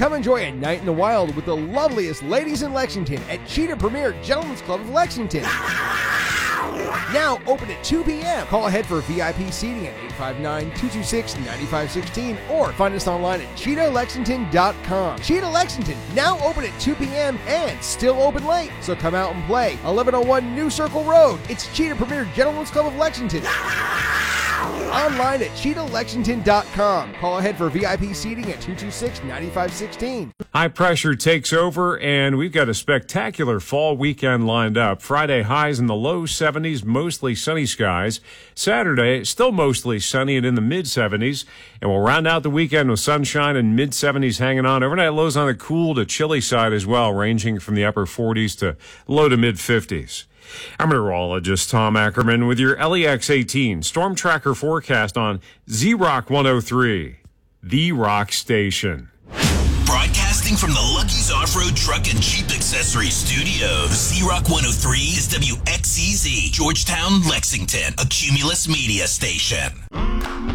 Come enjoy a night in the wild with the loveliest ladies in Lexington at Cheetah Premier Gentlemen's Club of Lexington. Now open at 2 p.m. Call ahead for VIP seating at 859-226-9516 or find us online at CheetahLexington.com. Cheetah Lexington, now open at 2 p.m. and still open late. So come out and play. 1101 New Circle Road. It's Cheetah Premier Gentlemen's Club of Lexington. Online at CheetahLexington.com. Call ahead for VIP seating at 226-9516. High pressure takes over, and we've got a spectacular fall weekend lined up. Friday, highs in the low 70s, mostly sunny skies. Saturday, still mostly sunny and in the mid-70s. And we'll round out the weekend with sunshine and mid-70s hanging on. Overnight lows on the cool to chilly side as well, ranging from the upper 40s to low to mid-50s. I'm meteorologist Tom Ackerman with your LEX 18 Storm Tracker forecast on Z-Rock 103, the rock station. Broadcasting from the Lucky's Off-Road Truck and Jeep Accessory Studios, Z-Rock 103 is WXCZ, Georgetown, Lexington, a Cumulus media station.